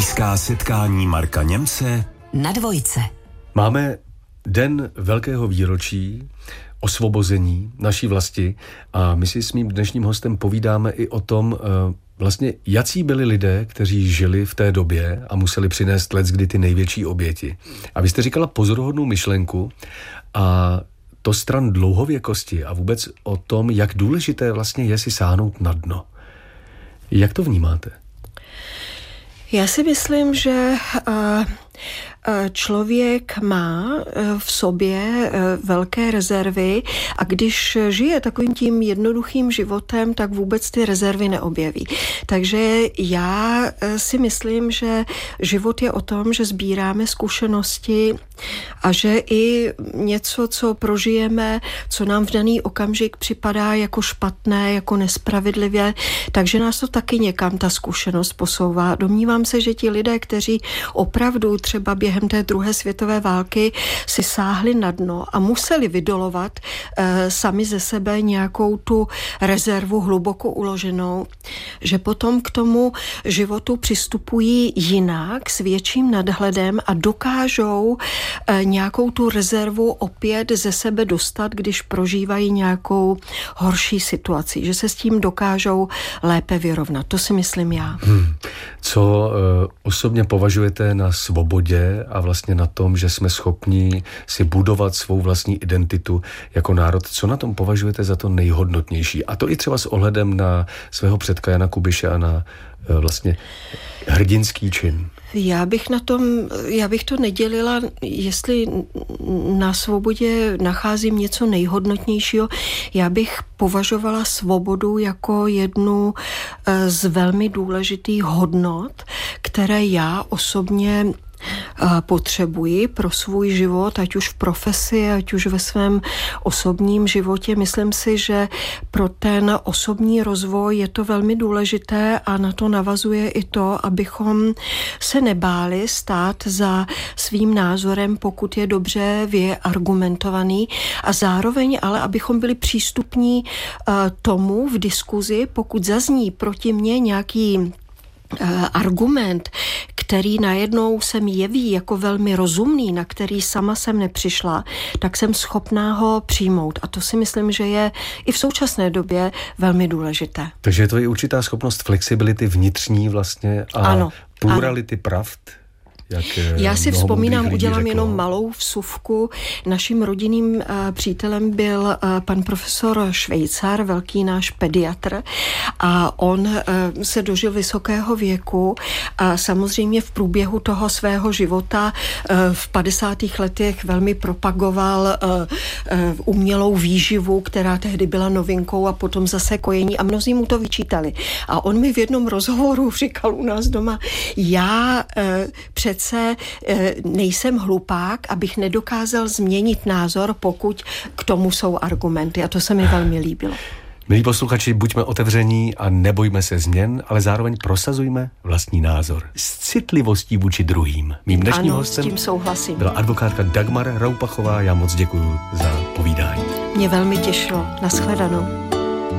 Blízká setkání Marka Němce na Dvojce. Máme den velkého výročí osvobození naší vlasti a my si s mým dnešním hostem povídáme i o tom, vlastně jací byli lidé, kteří žili v té době a museli přinést leckdy ty největší oběti. A vy jste říkala pozoruhodnou myšlenku a to stran dlouhověkosti a vůbec o tom, jak důležité vlastně je si sáhnout na dno. Jak to vnímáte? Já si myslím, že člověk má v sobě velké rezervy a když žije takovým tím jednoduchým životem, tak vůbec ty rezervy neobjeví. Takže já si myslím, že život je o tom, že sbíráme zkušenosti a že i něco, co prožijeme, co nám v daný okamžik připadá jako špatné, jako nespravedlivé, takže nás to taky někam ta zkušenost posouvá. Domnívám se, že ti lidé, kteří opravdu třeba během té druhé světové války si sáhli na dno a museli vydolovat sami ze sebe nějakou tu rezervu hluboko uloženou, že potom k tomu životu přistupují jinak, s větším nadhledem a dokážou nějakou tu rezervu opět ze sebe dostat, když prožívají nějakou horší situaci, že se s tím dokážou lépe vyrovnat. To si myslím já. Co osobně považujete na svobodě a vlastně na tom, že jsme schopni si budovat svou vlastní identitu jako národ, co na tom považujete za to nejhodnotnější? A to i třeba s ohledem na svého předka Jana Kubiše a na vlastně hrdinský čin. Já bych to nedělila, jestli na svobodě nacházím něco nejhodnotnějšího. Já bych považovala svobodu jako jednu z velmi důležitých hodnot, které já osobně potřebuji pro svůj život, ať už v profesi, ať už ve svém osobním životě. Myslím si, že pro ten osobní rozvoj je to velmi důležité a na to navazuje i to, abychom se nebáli stát za svým názorem, pokud je dobře vyargumentovaný a zároveň ale, abychom byli přístupní tomu v diskuzi, pokud zazní proti mně nějaký argument, který najednou se mi jeví jako velmi rozumný, na který sama jsem nepřišla, tak jsem schopná ho přijmout. A to si myslím, že je i v současné době velmi důležité. Takže je to i určitá schopnost flexibility vnitřní vlastně a ano, plurality pravd. Já si vzpomínám, udělám jenom malou vsuvku. Naším rodinným přítelem byl pan profesor Švejcar, velký náš pediatr, a on se dožil vysokého věku a samozřejmě v průběhu toho svého života v 50. letech velmi propagoval umělou výživu, která tehdy byla novinkou, a potom zase kojení, a mnozí mu to vyčítali. A on mi v jednom rozhovoru říkal u nás doma: já přece nejsem hlupák, abych nedokázal změnit názor, pokud k tomu jsou argumenty. A to se mi velmi líbilo. Milí posluchači, buďme otevření a nebojme se změn, ale zároveň prosazujme vlastní názor s citlivostí vůči druhým. Mým dnešním hostem s tím souhlasím. Byla advokátka Dagmar Roupachová. Já moc děkuju za povídání. Mě velmi těšilo. Nashledanou.